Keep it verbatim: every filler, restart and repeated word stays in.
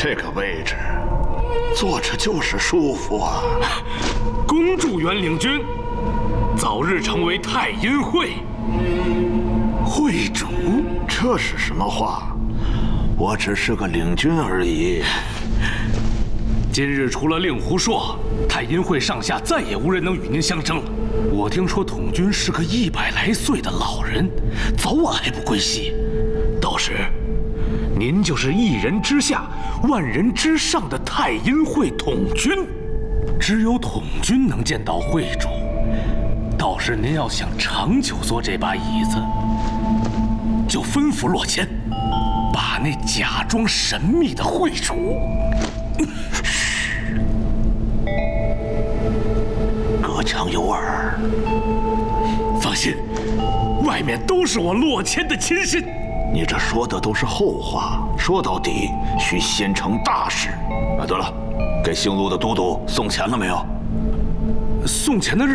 这个位置坐着就是舒服啊！ 恭祝元领军早日成为太阴会会主。这是什么话？我只是个领军而已。 今日除了令狐硕，太阴会上下再也无人能与您相争了。我听说统军是个一百来岁的老人，早晚还不归西。到时，您就是一人之下，万人之上的太阴会统军。只有统军能见到会主。到时您要想长久坐这把椅子，就吩咐洛谦，把那假装神秘的会主。 隔墙有耳。 放心，外面都是我洛谦的亲信。 你这说的都是后话，说到底需先成大事。啊，对了，给姓陆的都督送钱了没有？ 送钱的日